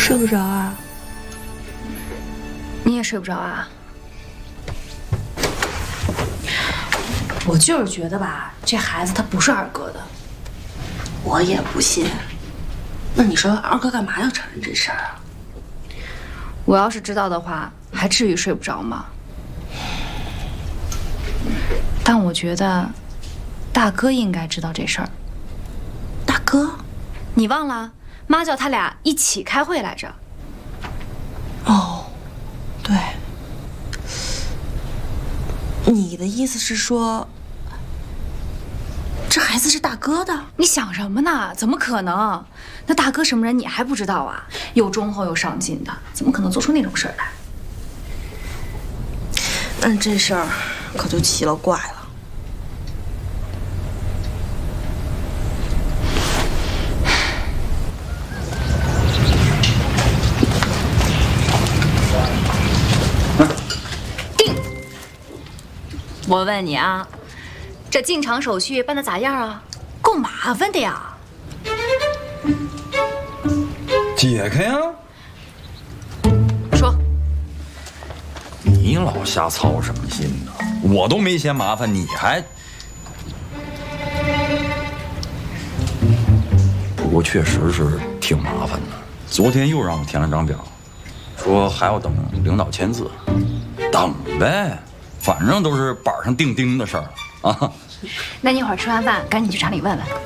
睡不着啊？ 你也睡不着啊？ 我就是觉得吧，这孩子他不是二哥的。我也不信。那你说二哥干嘛要承认这事儿啊？ 我要是知道的话，还至于睡不着吗？但我觉得，大哥应该知道这事儿。 大哥， 你忘了？妈叫他俩一起开会来着。 哦，对。你的意思是说，这孩子是大哥的？ 你想什么呢？怎么可能？那大哥什么人你还不知道啊？又忠厚又上进的，怎么可能做出那种事儿来？ 那这事儿可就奇了怪了。 我问你啊，这进场手续办得咋样啊？够麻烦的呀。 解开呀！ 说， 你老瞎操什么心呢？我都没嫌麻烦，你还……不过确实是挺麻烦的。昨天又让我填了张表，说还要等领导签字，等呗。反正都是板上钉钉的事儿啊。 那你一会儿吃完饭赶紧去厂里问问。